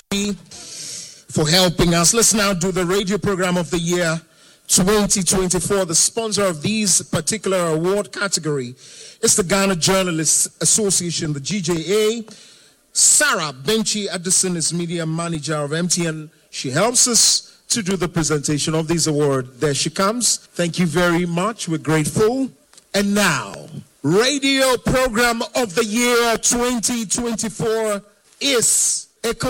for helping us. Let's now do the radio program of the year 2024. The sponsor of this particular award category is the Ghana Journalists Association, the GJA. Sarah Benchi Addison is media manager of MTN. She helps us to do the presentation of this award. There she comes. Thank you very much. We're grateful. And now, radio program of the year 2024 is a